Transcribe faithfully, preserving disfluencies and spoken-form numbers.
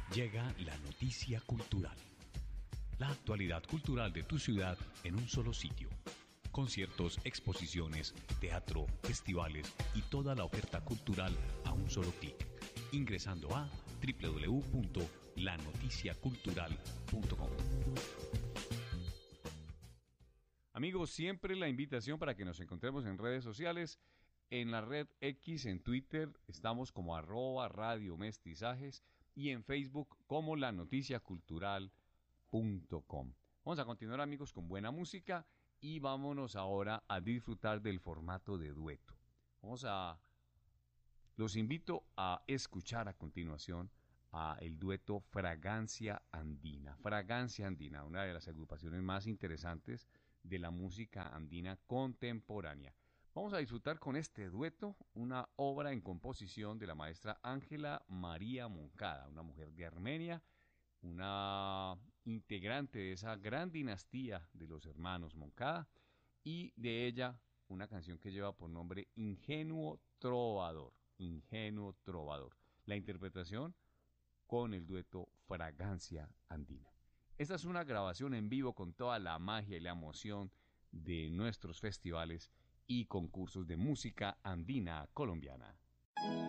Llega la noticia cultural. La actualidad cultural de tu ciudad en un solo sitio. Conciertos, exposiciones, teatro, festivales y toda la oferta cultural a un solo clic. Ingresando a doble u doble u doble u punto la noticia cultural punto com. Amigos, siempre la invitación para que nos encontremos en redes sociales. En la red X, en Twitter, estamos como arroba radio mestizajes y en Facebook como la noticia cultural punto com. Vamos a continuar, amigos, con buena música y vámonos ahora a disfrutar del formato de dueto. Vamos a... Los invito a escuchar a continuación a el dueto Fragancia Andina. Fragancia Andina, una de las agrupaciones más interesantes de la música andina contemporánea. Vamos a disfrutar con este dueto una obra en composición de la maestra Ángela María Moncada, una mujer de Armenia, una integrante de esa gran dinastía de los hermanos Moncada, y de ella una canción que lleva por nombre Ingenuo Trovador. Ingenuo Trovador. La interpretación con el dueto Fragancia Andina. Esta es una grabación en vivo con toda la magia y la emoción de nuestros festivales y concursos de música andina colombiana.